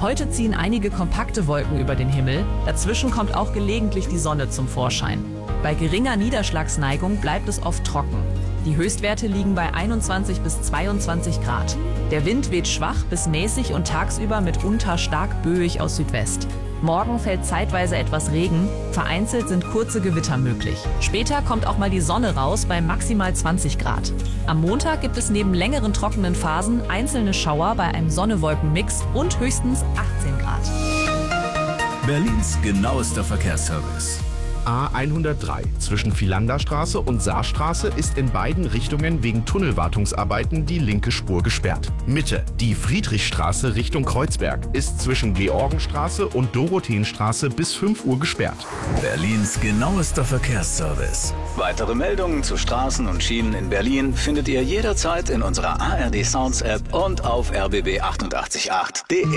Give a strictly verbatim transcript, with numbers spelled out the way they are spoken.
Heute ziehen einige kompakte Wolken über den Himmel. Dazwischen kommt auch gelegentlich die Sonne zum Vorschein. Bei geringer Niederschlagsneigung bleibt es oft trocken. Die Höchstwerte liegen bei einundzwanzig bis zweiundzwanzig Grad. Der Wind weht schwach bis mäßig und tagsüber mitunter stark böig aus Südwest. Morgen fällt zeitweise etwas Regen, vereinzelt sind kurze Gewitter möglich. Später kommt auch mal die Sonne raus bei maximal zwanzig Grad. Am Montag gibt es neben längeren trockenen Phasen einzelne Schauer bei einem Sonne-Wolken-Mix und höchstens achtzehn Grad. Berlins genauester Verkehrsservice. A hundertdrei zwischen Philanderstraße und Saarstraße ist in beiden Richtungen wegen Tunnelwartungsarbeiten die linke Spur gesperrt. Mitte, die Friedrichstraße Richtung Kreuzberg ist zwischen Georgenstraße und Dorotheenstraße bis fünf Uhr gesperrt. Berlins genauester Verkehrsservice. Weitere Meldungen zu Straßen und Schienen in Berlin findet ihr jederzeit in unserer A R D Sounds App und auf r b b acht acht acht punkt de.